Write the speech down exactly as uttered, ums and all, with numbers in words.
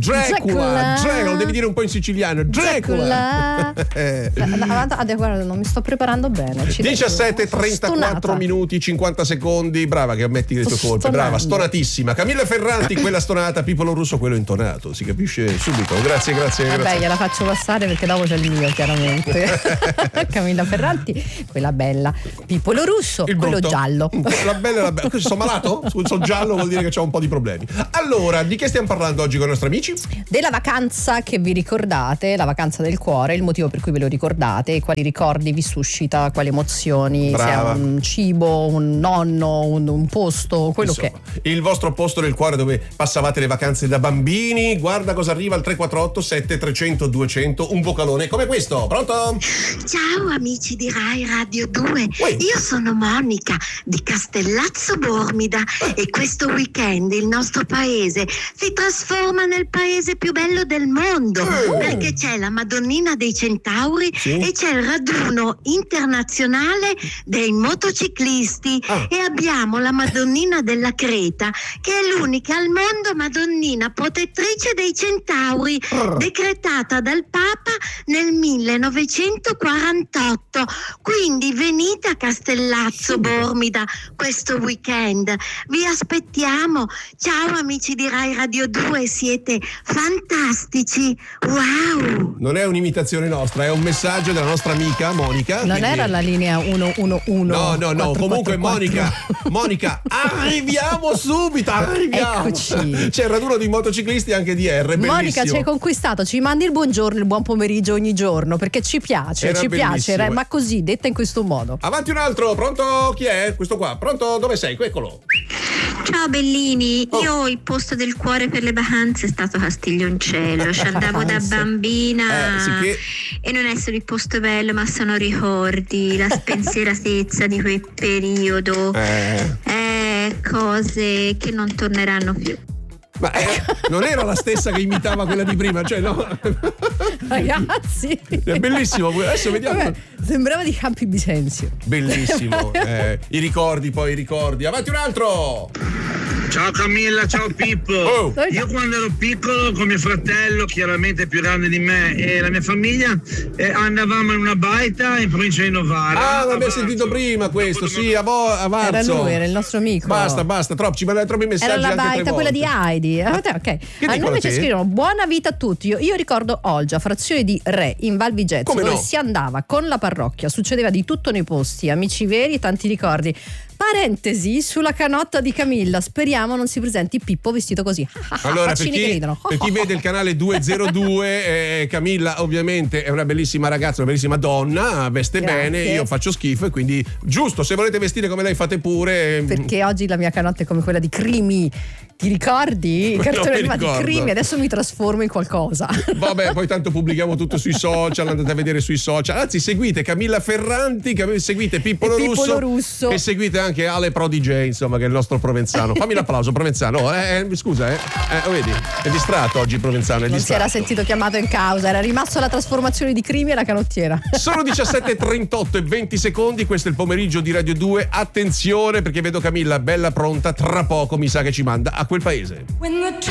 Dracula, Dracula, lo devi dire un po' in siciliano. Dracula. eh. Guarda, guarda, non mi sto preparando bene. diciassette e trentaquattro minuti cinquanta secondi. Brava che ammetti le tue colpe. Brava, stonatissima. Camilla Ferranti, quella stonata, Pippo Lorusso, quello intonato. Si capisce subito. Grazie, grazie. Vabbè, grazie. gliela faccio passare perché dopo c'è il mio, chiaramente. Camilla Ferranti, quella bella. Pippo Lorusso, il quello brutto. Giallo. La bella e la bella. Sono malato? Sono giallo, vuol dire che c'ho un po' di problemi. Allora, di che stiamo parlando oggi con i nostri amici? Della vacanza che vi ricordate, la vacanza del cuore, il motivo per cui ve lo ricordate, quali ricordi vi suscita, quali emozioni, Brava. se è un cibo, un nonno, un, un posto, quello Insomma, che è. Il vostro posto nel cuore dove passavate le vacanze da bambini. Guarda cosa arriva al tre quattro otto sette tre zero zero due zero zero, un vocalone come questo. Pronto? Ciao amici di Rai Radio due. Ui. Io sono Monica di Castellazzo Bormida eh. e questo weekend il nostro paese si trasforma nel paese più bello del mondo eh. perché c'è la Madonnina dei Centauri sì. e c'è il raduno internazionale dei motociclisti ah. e abbiamo la Madonnina della Creta che è l'unica al mondo Madonnina protettrice dei Centauri ah. decretata dal Papa nel millenovecentoquarantotto. Quindi venite a Castellazzo Bormida questo weekend, vi aspettiamo. Ciao amici di Rai Radio due, siete fantastici, wow. Non è un'imitazione nostra, è un messaggio della nostra amica Monica. Non quindi... era la linea uno uno uno. No, no, no, quattro, comunque quattro, Monica, quattro. Monica, arriviamo subito, arriviamo. Eccoci. C'è il raduno di motociclisti anche di R, bellissimo. Monica, ci hai conquistato, ci mandi il buongiorno, il buon pomeriggio ogni giorno, perché ci piace, Era ci bellissimo. piace, ma così, detta in questo modo. Avanti un altro, pronto? Chi è? Questo qua, pronto? Dove sei? Eccolo. Ciao bellini, Oh. io il posto del cuore per le vacanze è stato Castiglioncello, ci andavo da bambina Eh, sì che... e non è solo il posto bello ma sono ricordi, la spensieratezza di quel periodo, Eh. eh, cose che non torneranno più. Ma eh, non era la stessa che imitava quella di prima, cioè no. Ragazzi, È bellissimo, adesso vediamo. Vabbè, sembrava di Campi Bisenzio. Bellissimo, eh, i ricordi, poi i ricordi. Avanti un altro. Ciao Camilla, ciao Pippo. Oh. Io quando ero piccolo con mio fratello, chiaramente più grande di me, e la mia famiglia, eh, andavamo in una baita in provincia di Novara. Ah, l'abbiamo sentito prima questo, sì, a, Vo- a Varzo. Era lui, era il nostro amico. Basta, basta, troppi, ci mandate troppi messaggi. Era la anche tre baita, quella di volte. Heidi. Ah, ok. Che A dicono noi te? ci scrivono buona vita a tutti. Io, io ricordo Olgia, frazione di Re in Val Vigezzo, Come dove no? si andava con la parrocchia, succedeva di tutto nei posti, amici veri e tanti ricordi. Parentesi sulla canotta di Camilla, speriamo non si presenti Pippo vestito così. Allora, per Faccini che chi, ridono. per chi vede il canale duecentodue, eh, Camilla ovviamente è una bellissima ragazza, una bellissima donna, veste Grazie. bene, io faccio schifo e quindi giusto, se volete vestire come lei fate pure. Perché oggi la mia canotta è come quella di Crimi. Ti ricordi? I Non cartoni mi animati ricordo. Crimi, adesso mi trasformo in qualcosa. Vabbè, poi tanto pubblichiamo tutto sui social, andate a vedere sui social. Anzi, seguite Camilla Ferranti, Cam- seguite Pippo E Pippo Lorusso, Lorusso. e seguite anche Ale Pro D J, insomma, che è il nostro Provenzano. Fammi l'applauso, Provenzano. Oh, eh, eh, scusa, eh. eh. Lo vedi? È distratto oggi Provenzano, è Non si distratto. era sentito chiamato in causa, era rimasto la trasformazione di Crimi e la canottiera. Sono diciassette e trentotto e venti secondi, questo è il pomeriggio di Radio due. Attenzione perché vedo Camilla bella pronta, tra poco mi sa che ci manda a quel paese.